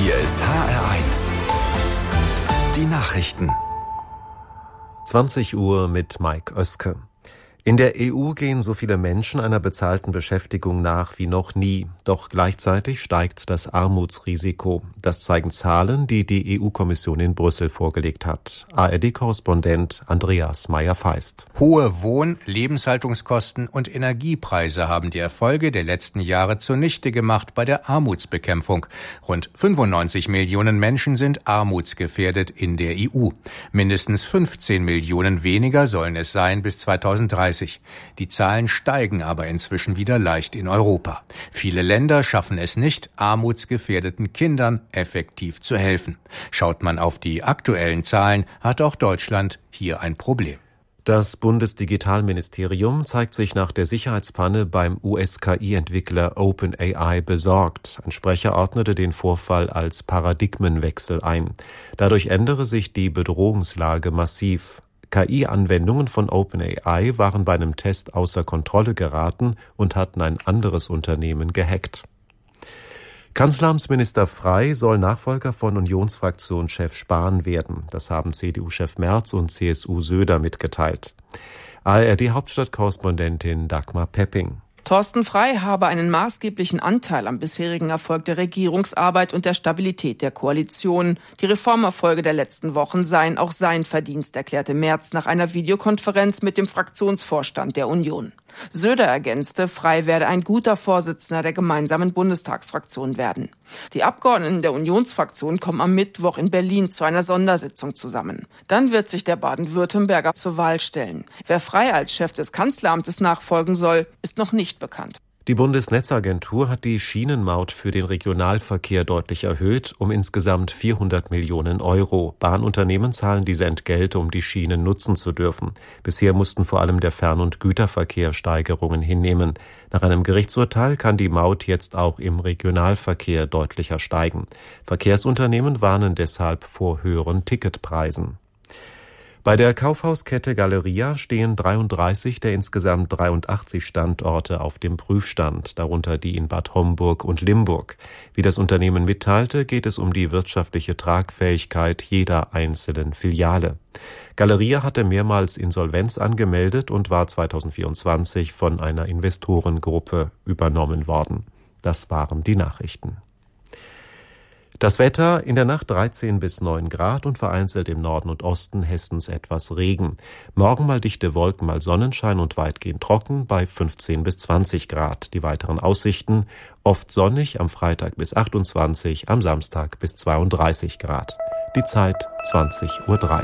Hier ist HR1. Die Nachrichten. 20 Uhr mit Mike Oeske. In der EU gehen so viele Menschen einer bezahlten Beschäftigung nach wie noch nie. Doch gleichzeitig steigt das Armutsrisiko. Das zeigen Zahlen, die die EU-Kommission in Brüssel vorgelegt hat. ARD-Korrespondent Andreas Meyer-Feist. Hohe Wohn-, Lebenshaltungskosten und Energiepreise haben die Erfolge der letzten Jahre zunichte gemacht bei der Armutsbekämpfung. Rund 95 Millionen Menschen sind armutsgefährdet in der EU. Mindestens 15 Millionen weniger sollen es sein bis 2030. Die Zahlen steigen aber inzwischen wieder leicht in Europa. Viele Länder schaffen es nicht, armutsgefährdeten Kindern effektiv zu helfen. Schaut man auf die aktuellen Zahlen, hat auch Deutschland hier ein Problem. Das Bundesdigitalministerium zeigt sich nach der Sicherheitspanne beim US-KI-Entwickler OpenAI besorgt. Ein Sprecher ordnete den Vorfall als Paradigmenwechsel ein. Dadurch ändere sich die Bedrohungslage massiv. KI-Anwendungen von OpenAI waren bei einem Test außer Kontrolle geraten und hatten ein anderes Unternehmen gehackt. Kanzleramtsminister Frey soll Nachfolger von Unionsfraktionschef Spahn werden. Das haben CDU-Chef Merz und CSU Söder mitgeteilt. ARD-Hauptstadtkorrespondentin Dagmar Pepping. Thorsten Frey habe einen maßgeblichen Anteil am bisherigen Erfolg der Regierungsarbeit und der Stabilität der Koalition. Die Reformerfolge der letzten Wochen seien auch sein Verdienst, erklärte Merz nach einer Videokonferenz mit dem Fraktionsvorstand der Union. Söder ergänzte, Frey werde ein guter Vorsitzender der gemeinsamen Bundestagsfraktion werden. Die Abgeordneten der Unionsfraktion kommen am Mittwoch in Berlin zu einer Sondersitzung zusammen. Dann wird sich der Baden-Württemberger zur Wahl stellen. Wer Frey als Chef des Kanzleramtes nachfolgen soll, ist noch nicht bekannt. Die Bundesnetzagentur hat die Schienenmaut für den Regionalverkehr deutlich erhöht, um insgesamt 400 Millionen Euro. Bahnunternehmen zahlen diese Entgelte, um die Schienen nutzen zu dürfen. Bisher mussten vor allem der Fern- und Güterverkehr Steigerungen hinnehmen. Nach einem Gerichtsurteil kann die Maut jetzt auch im Regionalverkehr deutlicher steigen. Verkehrsunternehmen warnen deshalb vor höheren Ticketpreisen. Bei der Kaufhauskette Galeria stehen 33 der insgesamt 83 Standorte auf dem Prüfstand, darunter die in Bad Homburg und Limburg. Wie das Unternehmen mitteilte, geht es um die wirtschaftliche Tragfähigkeit jeder einzelnen Filiale. Galeria hatte mehrmals Insolvenz angemeldet und war 2024 von einer Investorengruppe übernommen worden. Das waren die Nachrichten. Das Wetter: in der Nacht 13 bis 9 Grad und vereinzelt im Norden und Osten Hessens etwas Regen. Morgen mal dichte Wolken, mal Sonnenschein und weitgehend trocken bei 15 bis 20 Grad. Die weiteren Aussichten: oft sonnig, am Freitag bis 28, am Samstag bis 32 Grad. Die Zeit 20:03 Uhr.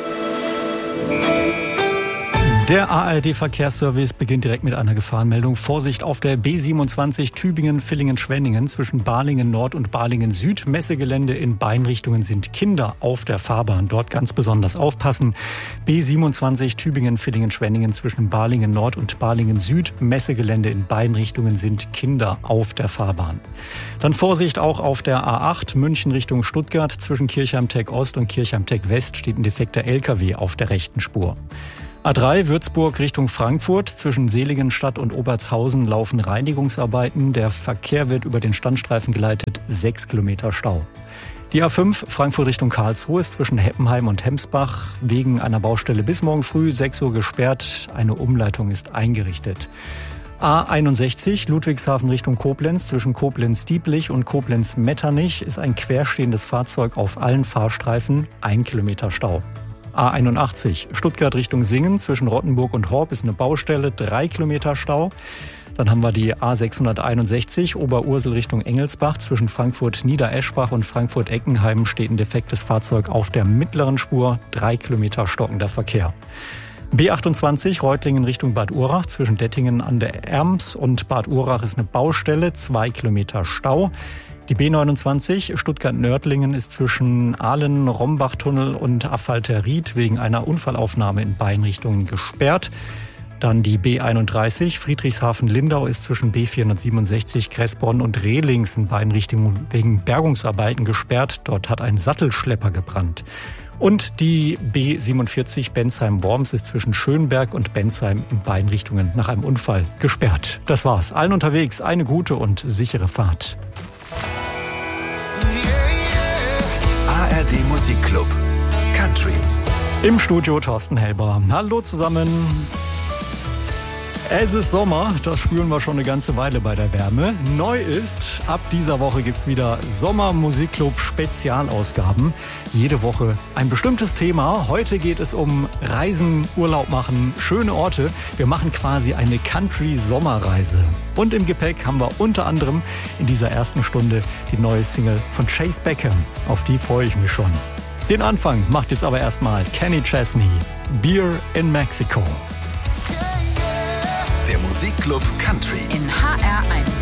Der ARD-Verkehrsservice beginnt direkt mit einer Gefahrenmeldung. Vorsicht auf der B27 Tübingen-Villingen-Schwenningen zwischen Balingen-Nord und Balingen-Süd. Messegelände in beiden Richtungen sind Kinder auf der Fahrbahn. Dort ganz besonders aufpassen. B27 Tübingen-Villingen-Schwenningen zwischen Balingen-Nord und Balingen-Süd. Messegelände in beiden Richtungen sind Kinder auf der Fahrbahn. Dann Vorsicht auch auf der A8 München Richtung Stuttgart. Zwischen Kirchheim-Tech-Ost und Kirchheim-Tech-West steht ein defekter LKW auf der rechten Spur. A3 Würzburg Richtung Frankfurt. Zwischen Seligenstadt und Obertshausen laufen Reinigungsarbeiten. Der Verkehr wird über den Standstreifen geleitet. 6 Kilometer Stau. Die A5 Frankfurt Richtung Karlsruhe ist zwischen Heppenheim und Hemsbach wegen einer Baustelle bis morgen früh 6 Uhr gesperrt. Eine Umleitung ist eingerichtet. A61 Ludwigshafen Richtung Koblenz. Zwischen Koblenz-Dieblich und Koblenz-Metternich ist ein querstehendes Fahrzeug auf allen Fahrstreifen. 1 Kilometer Stau. A81 Stuttgart Richtung Singen zwischen Rottenburg und Horb ist eine Baustelle, 3 Kilometer Stau. Dann haben wir die A661 Oberursel Richtung Engelsbach. Zwischen Frankfurt-Niedereschbach und Frankfurt-Eckenheim steht ein defektes Fahrzeug auf der mittleren Spur, 3 Kilometer stockender Verkehr. B28 Reutlingen Richtung Bad Urach. Zwischen Dettingen an der Erms und Bad Urach ist eine Baustelle, 2 Kilometer Stau. Die B29 Stuttgart-Nördlingen ist zwischen Ahlen-Rombach-Tunnel und Affalter-Ried wegen einer Unfallaufnahme in beiden Richtungen gesperrt. Dann die B31 Friedrichshafen-Lindau ist zwischen B467 Kressbronn und Rehlings in beiden Richtungen wegen Bergungsarbeiten gesperrt. Dort hat ein Sattelschlepper gebrannt. Und die B47 Bensheim-Worms ist zwischen Schönberg und Bensheim in beiden Richtungen nach einem Unfall gesperrt. Das war's. Allen unterwegs eine gute und sichere Fahrt. Yeah, yeah. Musikclub Country. Im Studio Thorsten Helber. Hallo zusammen. Es ist Sommer, das spüren wir schon eine ganze Weile bei der Wärme. Neu ist, ab dieser Woche gibt's wieder Sommermusikclub Spezialausgaben. Jede Woche ein bestimmtes Thema. Heute geht es um Reisen, Urlaub machen, schöne Orte. Wir machen quasi eine Country-Sommerreise. Und im Gepäck haben wir unter anderem in dieser ersten Stunde die neue Single von Chase Beckham. Auf die freue ich mich schon. Den Anfang macht jetzt aber erstmal Kenny Chesney, Beer in Mexico. Der Musikclub Country in HR1.